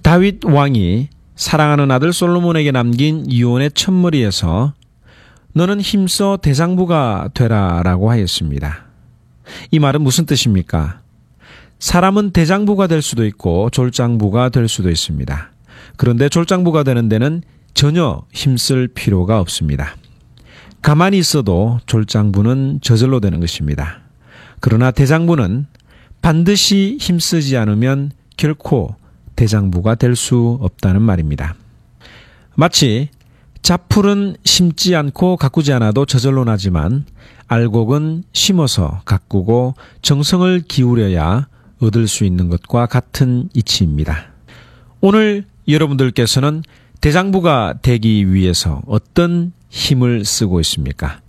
다윗 왕이 사랑하는 아들 솔로몬에게 남긴 유언의 첫머리에서 너는 힘써 대장부가 되라 라고 하였습니다. 이 말은 무슨 뜻입니까? 사람은 대장부가 될 수도 있고 졸장부가 될 수도 있습니다. 그런데 졸장부가 되는 데는 전혀 힘쓸 필요가 없습니다. 가만히 있어도 졸장부는 저절로 되는 것입니다. 그러나 대장부는 반드시 힘쓰지 않으면 결코 대장부가 될 수 없다는 말입니다. 마치 잡풀은 심지 않고 가꾸지 않아도 저절로 나지만 알곡은 심어서 가꾸고 정성을 기울여야 얻을 수 있는 것과 같은 이치입니다. 오늘 여러분들께서는 대장부가 되기 위해서 어떤 힘을 쓰고 있습니까?